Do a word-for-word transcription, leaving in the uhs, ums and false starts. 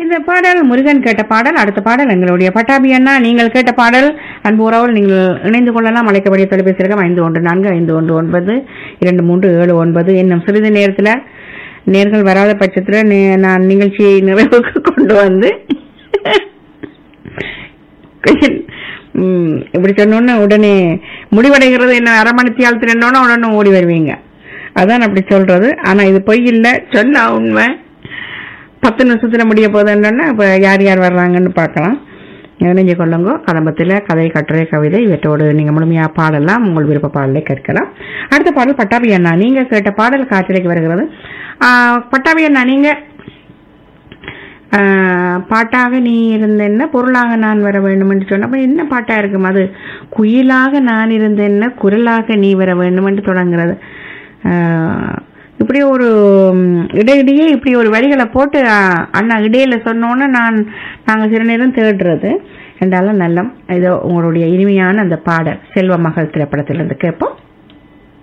இந்த பாடல் முருகன் கேட்ட பாடல். அடுத்த பாடல் எங்களுடைய பட்டாபி அண்ணா நீங்கள் கேட்ட பாடல். அன்பு உறவுகள் நீங்கள் இணைந்து கொள்ளலாம். அழைக்கக்கூடிய தொலைபேசி இலக்கம் ஐந்து ஒன்று நான்கு ஐந்து ஒன்று ஒன்பது இரண்டு மூன்று ஏழு ஒன்பது. இன்னும் சிறிது நேரத்தில் நேர்கள் வராத பட்சத்தில் நான் நிகழ்ச்சியை நிறைவுக்கு கொண்டு வந்து இப்படி சொன்னோன்னு உடனே முடிவடைகிறது என்ன அரை மணி தியாலத்தில் என்னோன்னா உடனே ஓடி வருவீங்க. அதான் அப்படி சொல்றது. ஆனா இது பொய் இல்லை, சொன்னா உண்மை. பத்து நிமிஷத்துல முடிய போதுன்னா இப்ப யார் யார் வர்றாங்கன்னு பார்க்கலாம். இணைஞ்சு கொள்ளுங்க. கதம்பத்தில் கதை கட்டுரை கவிதை இவற்றோடு நீங்க முழுமையா பாடலாம். உங்கள் விருப்ப பாடலை கேட்கலாம். அடுத்த பாடல் பட்டாபி அண்ணா நீங்க கேட்ட பாடல் காற்றிலைக்கு வருகிறது. ஆஹ் பட்டாபி அண்ணா நீங்க பாட்டாக நீ இருந்தேன்ன பொருளாக நான் வர வேண்டும் என்று சொன்ன என்ன பாட்டா இருக்கும் அது? குயிலாக நான் இருந்தேன்ன குரலாக நீ வர வேண்டும் என்று தொடங்குறது. இப்படி ஒரு இடையிடையே இப்படி ஒரு வரிகளை போட்டு அண்ணா இடையில சொன்னோன்னு நான் நாங்கள் சில நேரம் தேடுறது என்றாலும் நல்லம். இதோ உங்களுடைய இனிமையான அந்த பாடல் செல்வ மகள் திரைப்படத்திலிருந்து கேட்போம்.